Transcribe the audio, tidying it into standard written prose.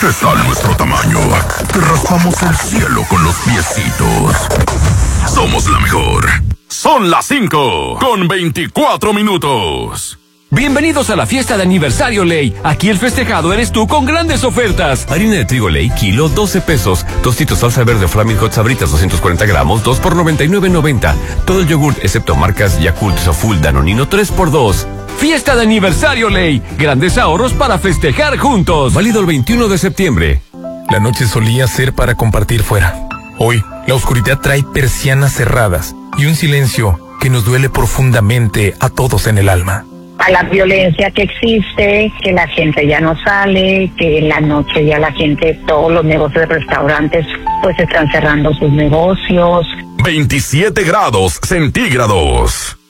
¿Qué tal nuestro tamaño? Te raspamos el cielo con los piecitos. Somos la mejor. Son las 5:24. Bienvenidos a la fiesta de aniversario Ley. Aquí el festejado eres tú con grandes ofertas. Harina de trigo Ley, kilo, 12 pesos. Tostitos salsa verde Flaming Hot Sabritas, 240 gramos, 2 por 99.90. Todo el yogur, excepto marcas Yakult, Soful, Danonino, 3 por 2. Fiesta de aniversario Ley. Grandes ahorros para festejar juntos. Válido el 21 de septiembre. La noche solía ser para compartir fuera. Hoy, la oscuridad trae persianas cerradas y un silencio que nos duele profundamente a todos en el alma. A la violencia que existe, que la gente ya no sale, que en la noche ya la gente, todos los negocios de restaurantes pues están cerrando sus negocios. 27 grados centígrados.